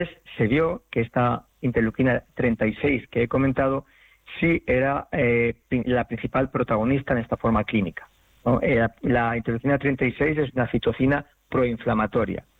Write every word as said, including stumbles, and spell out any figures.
se vio que esta interleuquina treinta y seis que he comentado sí era eh, la principal protagonista en esta forma clínica, ¿no? Eh, la interleuquina treinta y seis es una citocina proinflamatoria